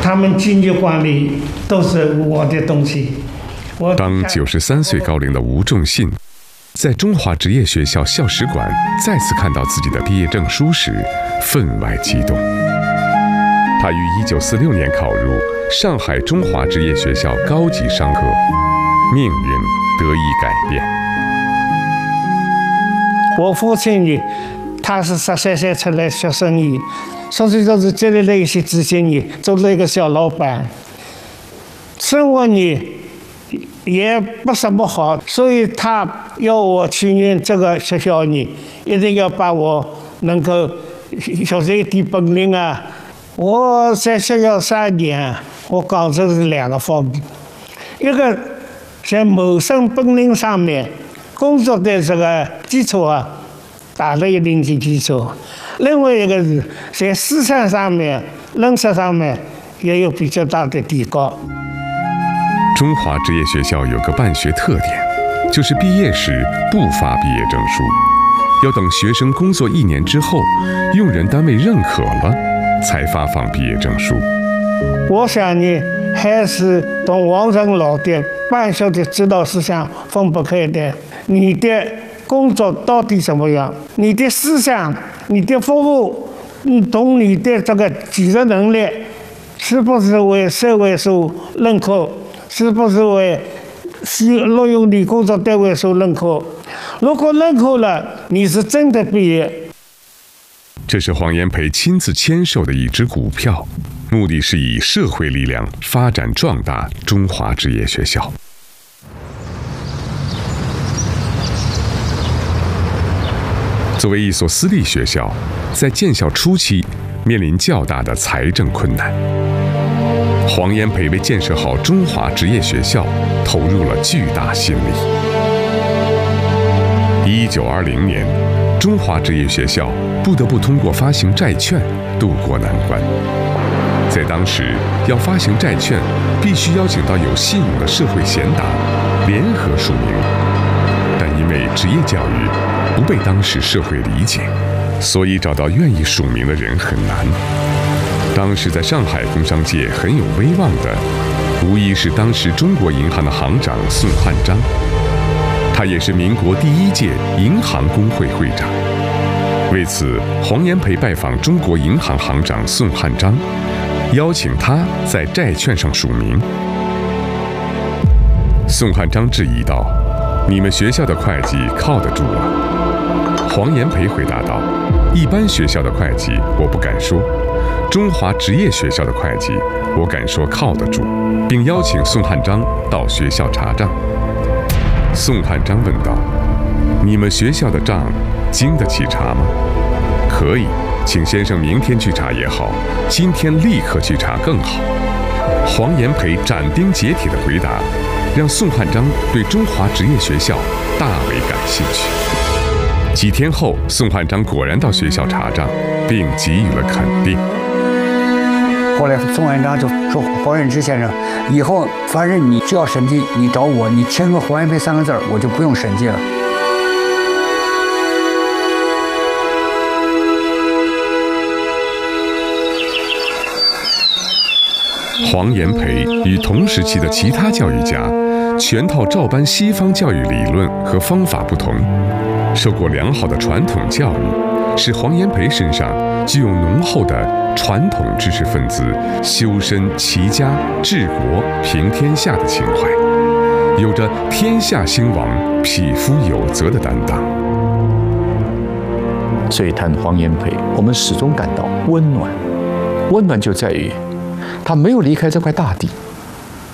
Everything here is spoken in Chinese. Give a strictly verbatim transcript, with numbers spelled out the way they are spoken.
他们经济管理都是我的东西。我当九十三岁高龄的吴仲信在中华职业学校校史馆再次看到自己的毕业证书时，分外激动。他于一九四六年考入上海中华职业学校高级商科，命运得以改变。 我父亲呢，他是十三岁出来学生意，所以就是积累了一些资金呢，做了一个小老板。生活呢也不怎么好，所以他要我去念这个学校呢，一定要把我能够学这一点本领啊。我在学校三年，我讲这是两个方面，一个在谋生本领上面，工作的这个基础啊，打了一定的基础；另外一个是在思想上面、认识上面也有比较大的提高。 中华职业学校有个办学特点，就是毕业时不发毕业证书，要等学生工作一年之后，用人单位认可了，才发放毕业证书。 我想呢，还是同王仁老的办学的指导思想分不开的。你的工作到底怎么样？你的思想、你的服务，你同你的这个技术能力，是不是为社会所认可？是不是为录用你工作单位所认可？如果认可了，你是真的毕业。 这是黄炎培亲自签售的一支股票，目的是以社会力量发展壮大中华职业学校。作为一所私立学校，在建校初期面临较大的财政困难。黄炎培为建设好中华职业学校投入了巨大心力。一九二零年，中华职业学校不得不通过发行债券渡过难关。在当时，要发行债券，必须邀请到有信用的社会贤达联合署名，但因为职业教育不被当时社会理解，所以找到愿意署名的人很难。当时在上海工商界很有威望的，无疑是当时中国银行的行长宋汉章，他也是民国第一届银行工会会长。为此，黄炎培拜访中国银行行长宋汉章，邀请他在债券上署名。宋汉章质疑道：“你们学校的会计靠得住啊？”黄炎培回答道：“一般学校的会计我不敢说，中华职业学校的会计我敢说靠得住，并邀请宋汉章到学校查账。”宋汉章问道：“你们学校的账经得起查吗？”“可以，请先生明天去查也好，今天立刻去查更好。”黄炎培斩钉截铁的回答，让宋汉章对中华职业学校大为感兴趣。几天后，宋汉章果然到学校查账，并给予了肯定。 后来宋汉章就说：“黄远之先生，以后反正你只要审计，你找我，你签个黄炎培三个字儿，我就不用审计了。” 黄炎培与同时期的其他教育家全套照搬西方教育理论和方法不同，受过良好的传统教育，使黄炎培身上具有浓厚的传统知识分子修身齐家治国平天下的情怀，有着天下兴亡匹夫有责的担当。 所以谈黄炎培，我们始终感到温暖，温暖就在于他没有离开这块大地，